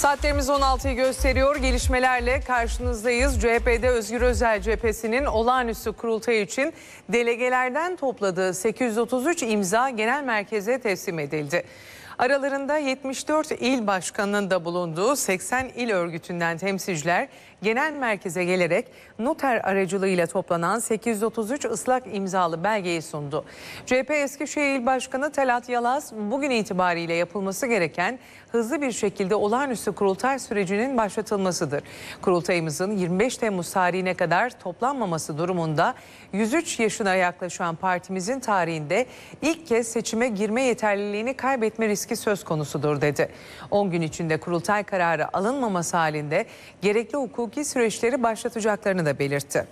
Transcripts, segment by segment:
Saatlerimiz 16'yı gösteriyor. Gelişmelerle karşınızdayız. CHP'de Özgür Özel cephesinin olağanüstü kurultay için delegelerden topladığı 833 imza genel merkeze teslim edildi. Aralarında 74 il başkanının da bulunduğu 80 il örgütünden temsilciler genel merkeze gelerek noter aracılığıyla toplanan 833 ıslak imzalı belgeyi sundu. CHP Eskişehir İl Başkanı Talat Yalaz bugün itibariyle yapılması gereken hızlı bir şekilde olağanüstü kurultay sürecinin başlatılmasıdır. Kurultayımızın 25 Temmuz tarihine kadar toplanmaması durumunda 103 yaşına yaklaşan partimizin tarihinde ilk kez seçime girme yeterliliğini kaybetme riski söz konusudur dedi. 10 gün içinde kurultay kararı alınmaması halinde gerekli hukuki süreçleri başlatacaklarını da belirtti.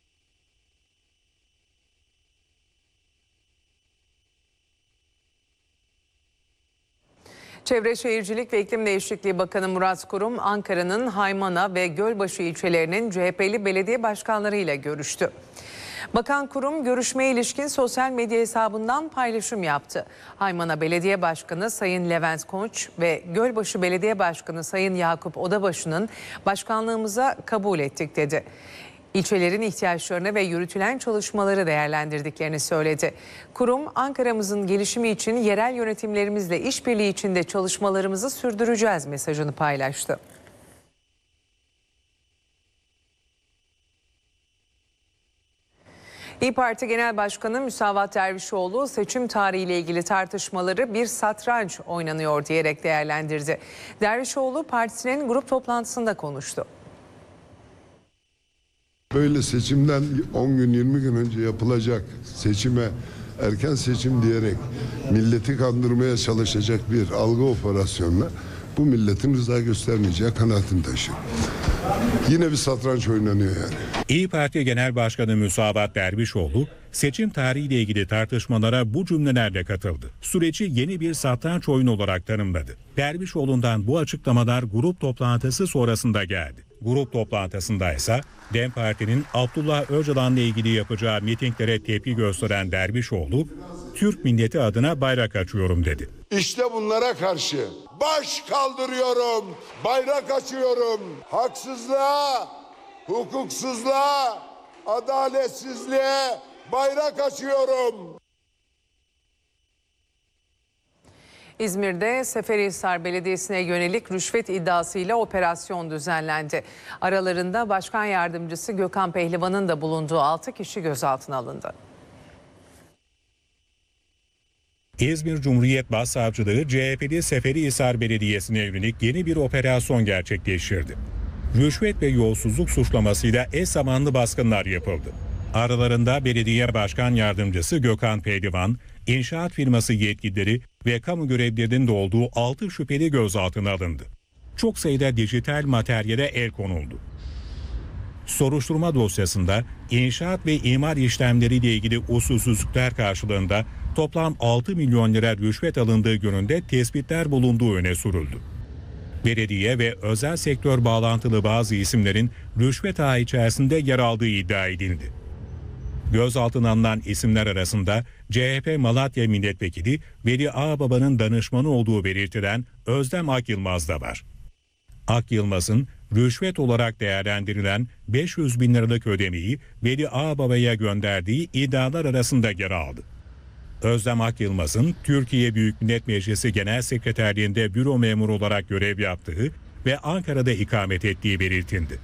Çevre Şehircilik ve İklim Değişikliği Bakanı Murat Kurum, Ankara'nın Haymana ve Gölbaşı ilçelerinin CHP'li belediye başkanlarıyla görüştü. Bakan Kurum görüşmeye ilişkin sosyal medya hesabından paylaşım yaptı. Haymana Belediye Başkanı Sayın Levent Konç ve Gölbaşı Belediye Başkanı Sayın Yakup Odabaşı'nın başkanlığımıza kabul ettik dedi. İlçelerin ihtiyaçlarını ve yürütülen çalışmaları değerlendirdiklerini söyledi. Kurum, Ankara'mızın gelişimi için yerel yönetimlerimizle işbirliği içinde çalışmalarımızı sürdüreceğiz mesajını paylaştı. İYİ Parti Genel Başkanı Müsavat Dervişoğlu seçim tarihiyle ilgili tartışmaları bir satranç oynanıyor diyerek değerlendirdi. Dervişoğlu partisinin grup toplantısında konuştu. Böyle seçimden 10 gün 20 gün önce yapılacak seçime erken seçim diyerek milleti kandırmaya çalışacak bir algı operasyonla bu milletin rıza göstermeyeceği kanaatini taşıyor. Yine bir satranç oynanıyor yani. İYİ Parti Genel Başkanı Müsavat Dervişoğlu seçim tarihiyle ilgili tartışmalara bu cümlelerle katıldı. Süreci yeni bir satranç oyunu olarak tanımladı. Dervişoğlu'ndan bu açıklamalar grup toplantısı sonrasında geldi. Grup toplantısında ise DEM Parti'nin Abdullah Öcalan'la ilgili yapacağı mitinglere tepki gösteren Dervişoğlu, Türk milleti adına bayrak açıyorum dedi. İşte bunlara karşı baş kaldırıyorum, bayrak açıyorum. Haksızlığa, hukuksuzluğa, adaletsizliğe bayrak açıyorum. İzmir'de Seferihisar Belediyesi'ne yönelik rüşvet iddiasıyla operasyon düzenlendi. Aralarında Başkan Yardımcısı Gökhan Pehlivan'ın da bulunduğu 6 kişi gözaltına alındı. İzmir Cumhuriyet Başsavcılığı CHP'li Seferihisar Belediyesi'ne yönelik yeni bir operasyon gerçekleştirdi. Rüşvet ve yolsuzluk suçlamasıyla eş zamanlı baskınlar yapıldı. Aralarında Belediye Başkan Yardımcısı Gökhan Pehlivan, inşaat firması yetkilileri ve kamu görevlilerinin de olduğu 6 şüpheli gözaltına alındı. Çok sayıda dijital materyale el konuldu. Soruşturma dosyasında inşaat ve imar işlemleriyle ilgili usulsüzlükler karşılığında toplam 6 milyon lira rüşvet alındığı yönünde tespitler bulunduğu öne sürüldü. Belediye ve özel sektör bağlantılı bazı isimlerin rüşvet ağı içerisinde yer aldığı iddia edildi. Gözaltına alınan isimler arasında CHP Malatya Milletvekili Veli Ağbaba'nın danışmanı olduğu belirtilen Özlem Akyılmaz da var. Akyılmaz'ın rüşvet olarak değerlendirilen 500 bin liralık ödemeyi Veli Ağbaba'ya gönderdiği iddialar arasında yer aldı. Özlem Akyılmaz'ın Türkiye Büyük Millet Meclisi Genel Sekreterliğinde büro memuru olarak görev yaptığı ve Ankara'da ikamet ettiği belirtildi.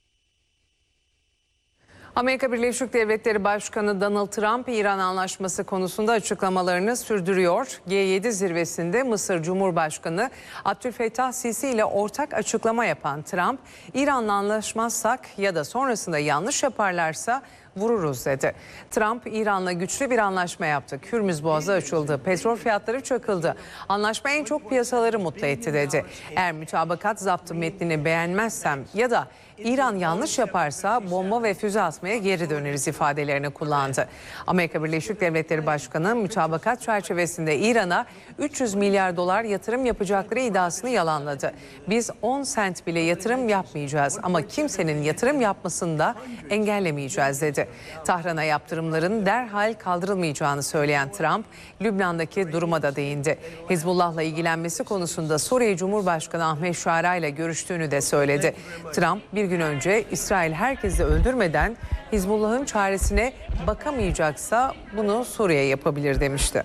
Amerika Birleşik Devletleri Başkanı Donald Trump, İran anlaşması konusunda açıklamalarını sürdürüyor. G7 zirvesinde Mısır Cumhurbaşkanı Abdülfettah Sisi ile ortak açıklama yapan Trump, İran'la anlaşmazsak ya da sonrasında yanlış yaparlarsa vururuz dedi. Trump, İran'la güçlü bir anlaşma yaptık. Hürmüz Boğazı açıldı. Petrol fiyatları çakıldı. Anlaşma en çok piyasaları mutlu etti dedi. Eğer mütabakat zaptı metnini beğenmezsem ya da İran yanlış yaparsa bomba ve füze atmaya geri döneriz ifadelerini kullandı. Amerika Birleşik Devletleri Başkanı mütabakat çerçevesinde İran'a 300 milyar dolar yatırım yapacakları iddiasını yalanladı. Biz 10 sent bile yatırım yapmayacağız ama kimsenin yatırım yapmasını da engellemeyeceğiz dedi. söyledi. Tahran'a yaptırımların derhal kaldırılmayacağını söyleyen Trump, Lübnan'daki duruma da değindi. Hizbullah'la ilgilenmesi konusunda Suriye Cumhurbaşkanı Ahmet Şara ile görüştüğünü de söyledi. Trump bir gün önce İsrail herkesi öldürmeden Hizbullah'ın çaresine bakamayacaksa bunu Suriye yapabilir demişti.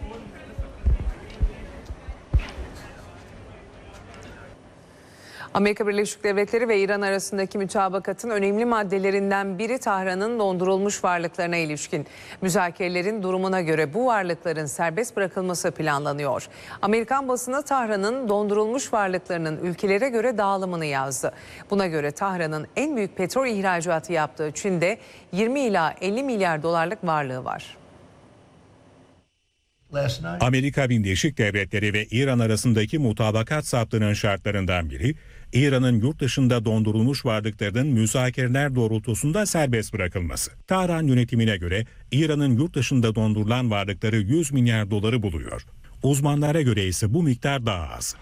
Amerika Birleşik Devletleri ve İran arasındaki mütabakatın önemli maddelerinden biri Tahran'ın dondurulmuş varlıklarına ilişkin. Müzakerelerin durumuna göre bu varlıkların serbest bırakılması planlanıyor. Amerikan basını Tahran'ın dondurulmuş varlıklarının ülkelere göre dağılımını yazdı. Buna göre Tahran'ın en büyük petrol ihracatı yaptığı Çin'de 20 ila 50 milyar dolarlık varlığı var. Amerika Birleşik Devletleri ve İran arasındaki mutabakat saptının şartlarından biri, İran'ın yurt dışında dondurulmuş varlıklarının müzakereler doğrultusunda serbest bırakılması. Tahran yönetimine göre İran'ın yurt dışında dondurulan varlıkları 100 milyar doları buluyor. Uzmanlara göre ise bu miktar daha az.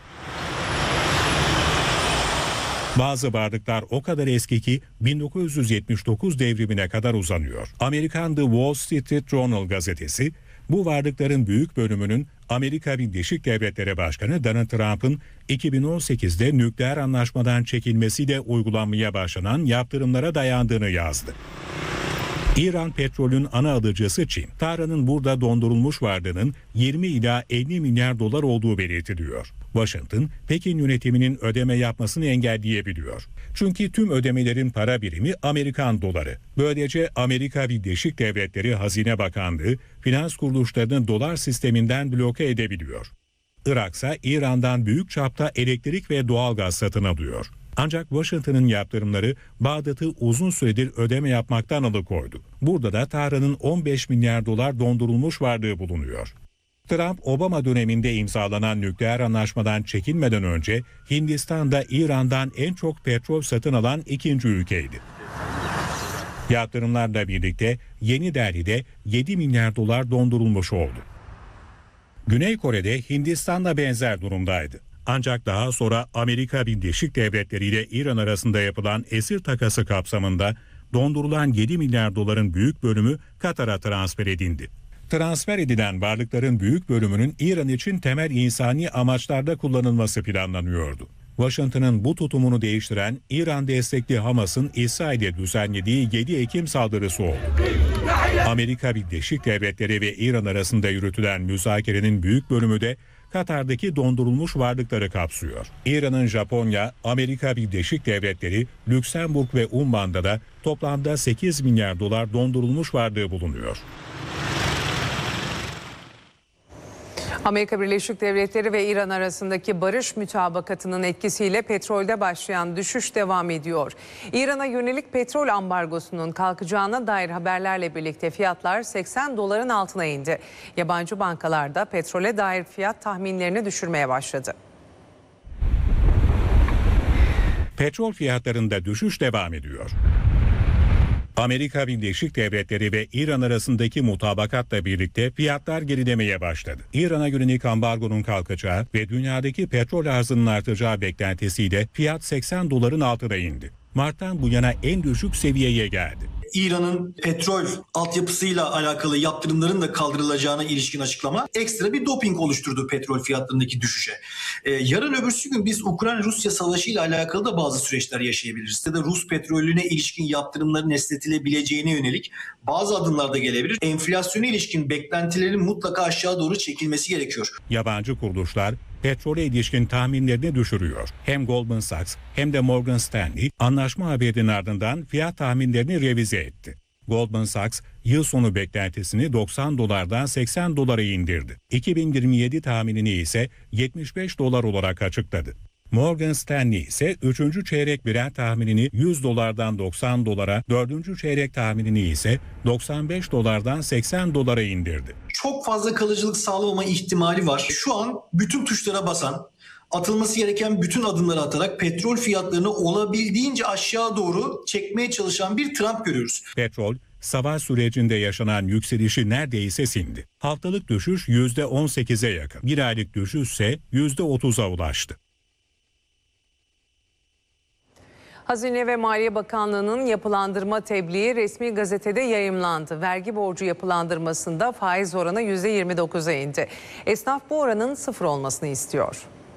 Bazı varlıklar o kadar eski ki 1979 devrimine kadar uzanıyor. Amerikan The Wall Street Journal gazetesi, bu varlıkların büyük bölümünün Amerika Birleşik Devletleri Başkanı Donald Trump'ın 2018'de nükleer anlaşmadan çekilmesiyle uygulanmaya başlanan yaptırımlara dayandığını yazdı. İran petrolün ana alıcısı Çin. Tahran'ın burada dondurulmuş varlığının 20 ila 50 milyar dolar olduğu belirtiliyor. Washington, Pekin yönetiminin ödeme yapmasını engelleyebiliyor. Çünkü tüm ödemelerin para birimi Amerikan doları. Böylece Amerika Birleşik Devletleri Hazine Bakanlığı finans kuruluşlarını dolar sisteminden bloke edebiliyor. Irak ise İran'dan büyük çapta elektrik ve doğalgaz satın alıyor. Ancak Washington'ın yaptırımları Bağdat'ı uzun süredir ödeme yapmaktan alıkoydu. Burada da Tahran'ın 15 milyar dolar dondurulmuş varlığı bulunuyor. Trump, Obama döneminde imzalanan nükleer anlaşmadan çekinmeden önce Hindistan'da İran'dan en çok petrol satın alan ikinci ülkeydi. Yaptırımlarla birlikte Yeni Delhi'de 7 milyar dolar dondurulmuş oldu. Güney Kore'de Hindistan'la benzer durumdaydı. Ancak daha sonra Amerika Birleşik Devletleri ile İran arasında yapılan esir takası kapsamında dondurulan 7 milyar doların büyük bölümü Katar'a transfer edildi. Transfer edilen varlıkların büyük bölümünün İran için temel insani amaçlarda kullanılması planlanıyordu. Washington'ın bu tutumunu değiştiren İran destekli Hamas'ın İsrail'e düzenlediği 7 Ekim saldırısı oldu. Amerika Birleşik Devletleri ve İran arasında yürütülen müzakerenin büyük bölümü de Katar'daki dondurulmuş varlıkları kapsıyor. İran'ın Japonya, Amerika Birleşik Devletleri, Lüksemburg ve Umman'da da toplamda 8 milyar dolar dondurulmuş varlığı bulunuyor. Amerika Birleşik Devletleri ve İran arasındaki barış mütabakatının etkisiyle petrolde başlayan düşüş devam ediyor. İran'a yönelik petrol ambargosunun kalkacağına dair haberlerle birlikte fiyatlar 80 doların altına indi. Yabancı bankalar da petrole dair fiyat tahminlerini düşürmeye başladı. Petrol fiyatlarında düşüş devam ediyor. Amerika Birleşik Devletleri ve İran arasındaki mutabakatla birlikte fiyatlar gerilemeye başladı. İran'a yönelik ambargonun kalkacağı ve dünyadaki petrol arzının artacağı beklentisiyle fiyat 80 doların altına indi. Mart'tan bu yana en düşük seviyeye geldi. İran'ın petrol altyapısıyla alakalı yaptırımların da kaldırılacağına ilişkin açıklama ekstra bir doping oluşturdu petrol fiyatlarındaki düşüşe. Yarın öbürsü gün biz Ukrayna-Rusya savaşı ile alakalı da bazı süreçler yaşayabiliriz. Ya da Rus petrolüne ilişkin yaptırımların esnetilebileceğine yönelik bazı adımlar da gelebilir. Enflasyona ilişkin beklentilerin mutlaka aşağı doğru çekilmesi gerekiyor. Yabancı kuruluşlar petrole ilişkin tahminlerini düşürüyor. Hem Goldman Sachs hem de Morgan Stanley anlaşma haberinin ardından fiyat tahminlerini revize etti. Goldman Sachs yıl sonu beklentisini 90 dolardan 80 dolara indirdi. 2027 tahminini ise 75 dolar olarak açıkladı. Morgan Stanley ise 3. çeyrek Brent tahminini 100 dolardan 90 dolara, 4. çeyrek tahminini ise 95 dolardan 80 dolara indirdi. Çok fazla kalıcılık sağlamama ihtimali var. Şu an bütün tuşlara basan, atılması gereken bütün adımları atarak petrol fiyatlarını olabildiğince aşağı doğru çekmeye çalışan bir Trump görüyoruz. Petrol, savaş sürecinde yaşanan yükselişi neredeyse sindi. Haftalık düşüş %18'e yakın. Bir aylık düşüş ise %30'a ulaştı. Hazine ve Maliye Bakanlığı'nın yapılandırma tebliği resmi gazetede yayımlandı. Vergi borcu yapılandırmasında faiz oranı %29'a indi. Esnaf bu oranın sıfır olmasını istiyor.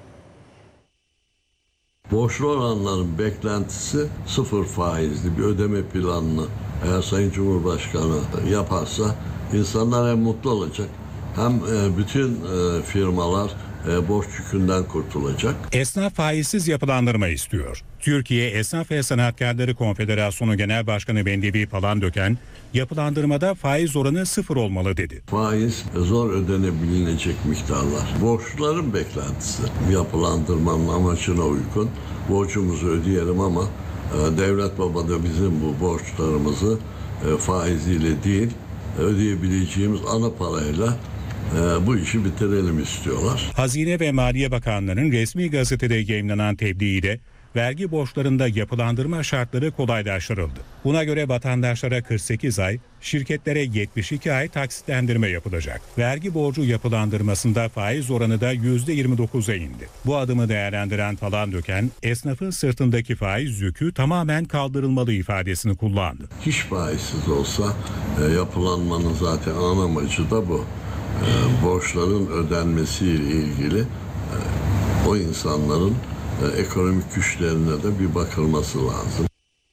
Borçlu olanların beklentisi sıfır faizli bir ödeme planını eğer Sayın Cumhurbaşkanı yaparsa insanlar hem mutlu olacak hem bütün firmalar borç yükünden kurtulacak. Esnaf faizsiz yapılandırma istiyor. Türkiye Esnaf ve Sanatkarları Konfederasyonu Genel Başkanı Bendevi Palandöken, yapılandırmada faiz oranı sıfır olmalı dedi. Faiz zor ödenebilecek miktarlar. Borçluların beklentisi yapılandırmanın amacına uygun. Borcumuzu ödeyelim ama devlet baba da bizim bu borçlarımızı faiziyle değil ödeyebileceğimiz ana parayla bu işi bitirelim istiyorlar. Hazine ve Maliye Bakanlığı'nın resmi gazetede yayımlanan tebliğiyle vergi borçlarında yapılandırma şartları kolaylaştırıldı. Buna göre vatandaşlara 48 ay, şirketlere 72 ay taksitlendirme yapılacak. Vergi borcu yapılandırmasında faiz oranı da %29'a indi. Bu adımı değerlendiren Palandöken, esnafın sırtındaki faiz yükü tamamen kaldırılmalı ifadesini kullandı. Hiç faizsiz olsa yapılanmanın zaten ana amacı da bu. Borçların ödenmesiyle ilgili o insanların ekonomik güçlerine de bir bakılması lazım.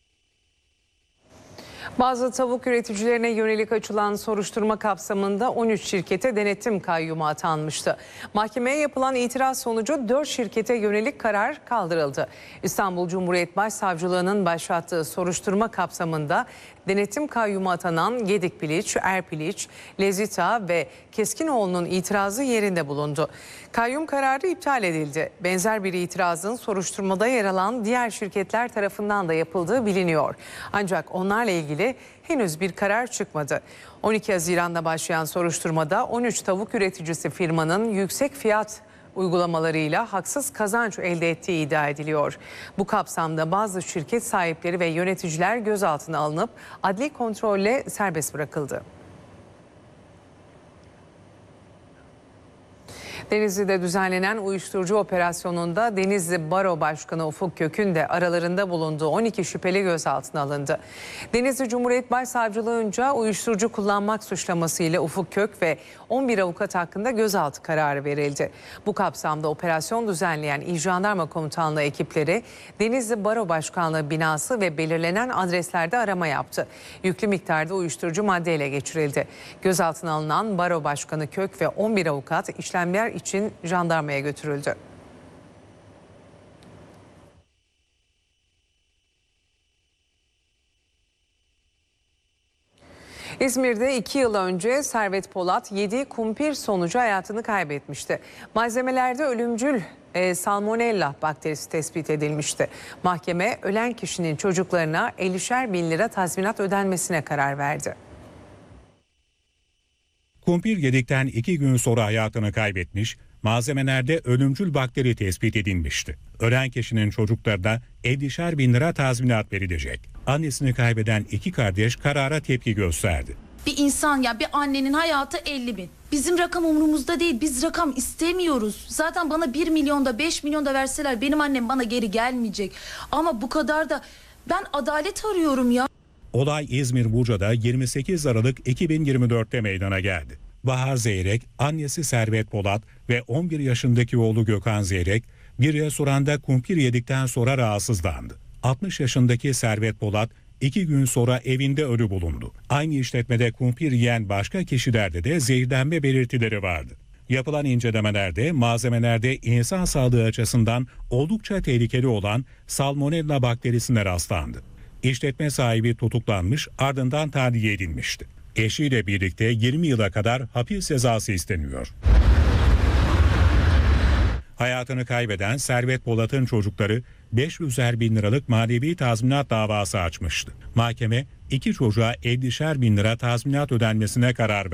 Bazı tavuk üreticilerine yönelik açılan soruşturma kapsamında 13 şirkete denetim kayyumu atanmıştı. Mahkemeye yapılan itiraz sonucu 4 şirkete yönelik karar kaldırıldı. İstanbul Cumhuriyet Başsavcılığı'nın başlattığı soruşturma kapsamında denetim kayyumu atanan Gedikpiliç, Erpiliç, Lezita ve Keskinoğlu'nun itirazı yerinde bulundu. Kayyum kararı iptal edildi. Benzer bir itirazın soruşturmada yer alan diğer şirketler tarafından da yapıldığı biliniyor. Ancak onlarla ilgili henüz bir karar çıkmadı. 12 Haziran'da başlayan soruşturmada 13 tavuk üreticisi firmanın yüksek fiyat uygulamalarıyla haksız kazanç elde ettiği iddia ediliyor. Bu kapsamda bazı şirket sahipleri ve yöneticiler gözaltına alınıp adli kontrolle serbest bırakıldı. Denizli'de düzenlenen uyuşturucu operasyonunda Denizli Baro Başkanı Ufuk Kök'ün de aralarında bulunduğu 12 şüpheli gözaltına alındı. Denizli Cumhuriyet Başsavcılığı'nca uyuşturucu kullanmak suçlamasıyla Ufuk Kök ve 11 avukat hakkında gözaltı kararı verildi. Bu kapsamda operasyon düzenleyen İl Jandarma Komutanlığı ekipleri Denizli Baro Başkanlığı binası ve belirlenen adreslerde arama yaptı. Yüklü miktarda uyuşturucu madde ele geçirildi. Gözaltına alınan Baro Başkanı Kök ve 11 avukat işlemler için jandarmaya götürüldü. İzmir'de 2 yıl önce Servet Polat yediği kumpir sonucu hayatını kaybetmişti. Malzemelerde ölümcül Salmonella bakterisi tespit edilmişti. Mahkeme ölen kişinin çocuklarına 50'şer bin lira tazminat ödenmesine karar verdi. Kumpir yedikten 2 gün sonra hayatını kaybetmiş, malzemelerde ölümcül bakteri tespit edilmişti. Ölen kişinin çocuklarına 50'şer bin lira tazminat verilecek. Annesini kaybeden 2 kardeş karara tepki gösterdi. Bir insan ya bir annenin hayatı 50 bin. Bizim rakam umurumuzda değil. Biz rakam istemiyoruz. Zaten bana 1 milyonda 5 milyonda verseler benim annem bana geri gelmeyecek. Ama bu kadar da ben adalet arıyorum ya. Olay İzmir Buca'da 28 Aralık 2024'te meydana geldi. Bahar Zeyrek, annesi Servet Polat ve 11 yaşındaki oğlu Gökhan Zeyrek bir restoranda kumpir yedikten sonra rahatsızlandı. 60 yaşındaki Servet Polat 2 gün sonra evinde ölü bulundu. Aynı işletmede kumpir yiyen başka kişilerde de zehirlenme belirtileri vardı. Yapılan incelemelerde malzemelerde insan sağlığı açısından oldukça tehlikeli olan Salmonella bakterisine rastlandı. İşletme sahibi tutuklanmış, ardından tahliye edilmişti. Eşiyle birlikte 20 yıla kadar hapis cezası isteniyor. Hayatını kaybeden Servet Polat'ın çocukları 500'er bin liralık manevi tazminat davası açmıştı. Mahkeme 2 çocuğa 50'şer bin lira tazminat ödenmesine karar verdi.